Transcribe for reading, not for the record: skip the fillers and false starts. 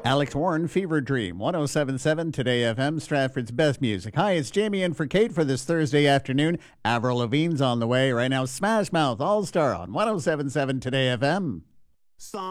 Alex Warren, Fever Dream, 1077 Today FM, Stratford's best music. Hi, it's Jamie in for Kate for this Thursday afternoon. Avril Lavigne's on the way right now. Smash Mouth All Star on 1077 Today FM.